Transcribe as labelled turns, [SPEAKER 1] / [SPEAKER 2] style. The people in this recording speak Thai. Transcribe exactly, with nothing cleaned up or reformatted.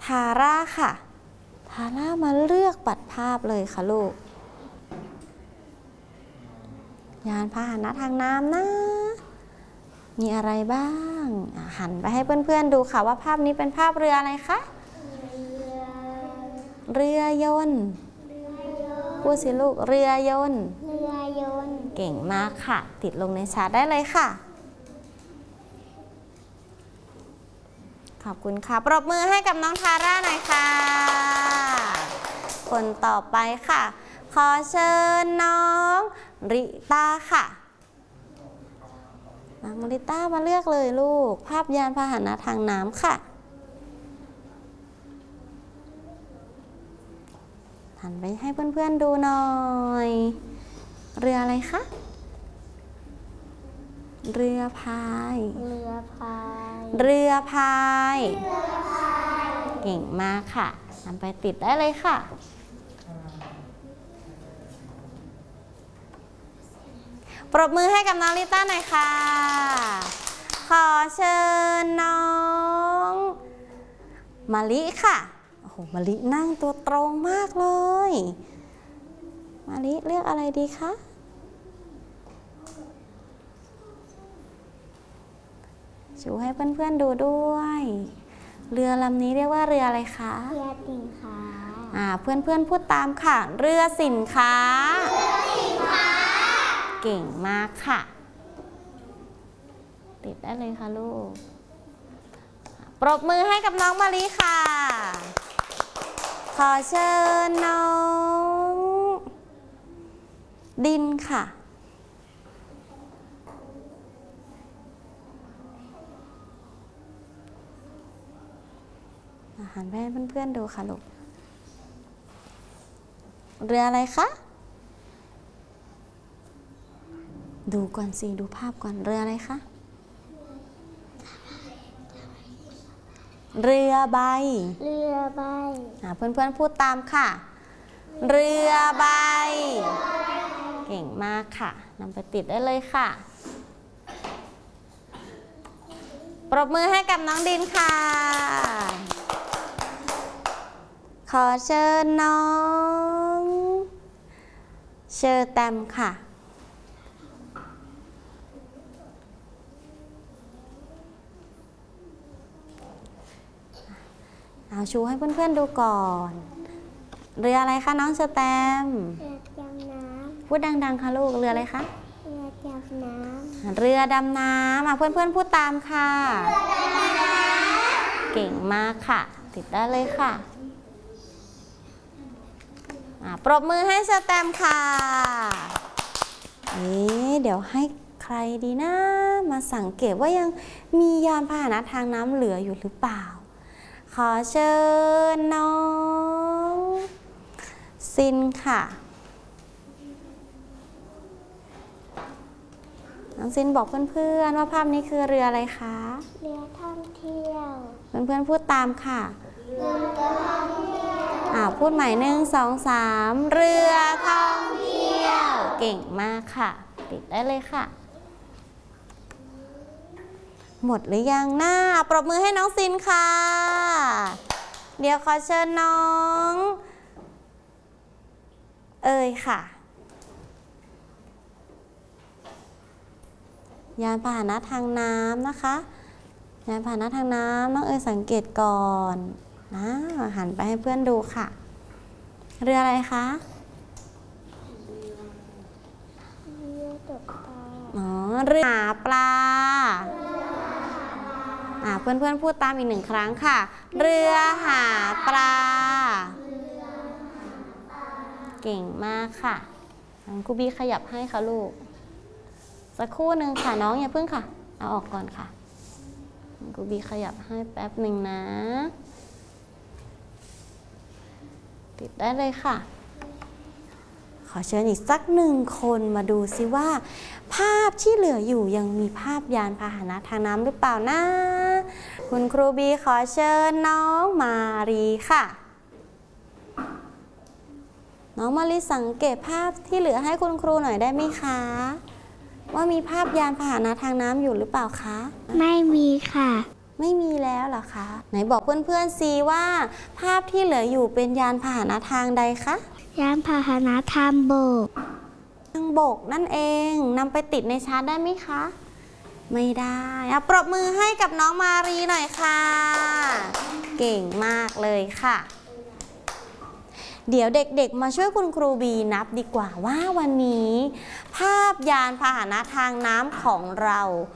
[SPEAKER 1] ทาร่าค่ะทาร่ามาเลือกปัดภาพเลยค่ะลูกยานพาหนะทางน้ำนะมีอะไรบ้างหันไปให้เพื่อนๆดูค่ะว่าภาพนี้เป็นภาพเรืออะไรคะเรือยนต์พูดสิลูกเรือยนต์เรือยนต์เก่งมากค่ะติดลงในชาร์ตได้เลยค่ะขอบคุณค่ะปรบมือให้กับน้องทาร่าหน่อยค่ะคนต่อไปค่ะขอเชิญน้องริต้าค่ะน้องริต้ามาเลือกเลยลูกภาพยานพาหนะทางน้ำค่ะหันไปให้เพื่อนๆดูหน่อยเรืออะไรคะเรือพายเรือพายเรือพายเก่งมากค่ะนำไปติดได้เลยค่ะปรบมือให้กับน้องลิต้าหน่อยค่ะขอเชิญน้องมะลิค่ะโอ้โหมะลินั่งตัวตรงมากเลยมะลิเลือกอะไรดีคะชูให้เพื่อนๆดูด้วยเรือลำนี้เรียกว่าเรืออะไรคะเรือสินค้าอ่าเพื่อนๆพูดตามค่ะเรือสินค้าเรือสินค้าเก่งมากค่ะติดได้เลยค่ะลูกปรบมือให้กับน้องมะลิค่ะขอเชิญน้องดินค่ะหันไปให้เพื่อนๆดูค่ะลูกเรืออะไรคะดูก่อนสิดูภาพก่อนเรืออะไรคะเรือใบเรือใบเพื่อนๆพูดตามค่ะเรือใบเก่งมากค่ะนำไปติดได้เลยค่ะปรบมือให้กับน้องดินค่ะขอเชิญน้องเชอร์แตมค่ะเอาชูให้เพื่อนๆดูก่อนเรืออะไรคะน้องเชอร์แตมเรือดำน้ำพูดดังๆค่ะลูกเรืออะไรคะเรือดำน้ำเรือดำน้ำมาเพื่อนๆพูดตามค่ะเก่งมากค่ะติดได้เลยค่ะปรบมือให้เชอร์แตมค่ะเอ๊ะเดี๋ยวให้ใครดีนะมาสังเกตว่ายังมียานพาหนะทางน้ำเหลืออยู่หรือเปล่าขอเชิญน้องซินค่ะน้องซินบอกเพื่อนๆว่าภาพนี้คือเรืออะไรคะเรือท่องเที่ยวเพื่อนๆพูดตามค่ะเรือท่องเที่ยวอ่าพูดใหม่หนึ่งสองสามเรือท่องเที่ยวเก่งมากค่ะติดได้เลยค่ะหมดหรือยังหน้าปรบมือให้น้องซินค่ะเดี๋ยวขอเชิญน้องเอ๋ยค่ะยานพาหนะทางน้ำนะคะยานพาหนะทางน้ำน้องเอ๋ยสังเกตก่อนนะหันไปให้เพื่อนดูค่ะเรืออะไรคะเรือตกปลาอ๋อเรือหาปลาอ่าเพื่อนๆพูดตามอีกหนึ่งครั้งค่ะเรือหาปลาเก่งมากค่ะครูบีขยับให้ค่ะลูกสักครู่หนึ่งค่ะน้องอย่าเพิ่งค่ะเอาออกก่อนค่ะครูบีขยับให้แป๊บหนึ่งนะติดได้เลยค่ะขอเชิญอีกสักหนึ่งคนมาดูซิว่าภาพที่เหลืออยู่ยังมีภาพยานพาหนะทางน้ำหรือเปล่านะคุณครูบีขอเชิญน้องมารีค่ะน้องมารีสังเกตภาพที่เหลือให้คุณครูหน่อยได้ไหมคะว่ามีภาพยานพาหนะทางน้ำอยู่หรือเปล่าคะไม่มีค่ะไม่มีแล้วเหรอคะไหนบอกเพื่อนๆซิว่าภาพที่เหลืออยู่เป็นยานพาหนะทางใดคะ
[SPEAKER 2] ยานพาหนะทางบก
[SPEAKER 1] ทางบกนั่นเองนำไปติดในชาร์ตได้ไหมคะไม่ได้อะปรบมือให้กับน้องมารีหน่อยค่ะเก่งมากเลยค่ะเดี๋ยวเด็กๆมาช่วยคุณครูบีนับดีกว่าว่าวันนี้ภาพยานพาหนะทางน้ำของเรา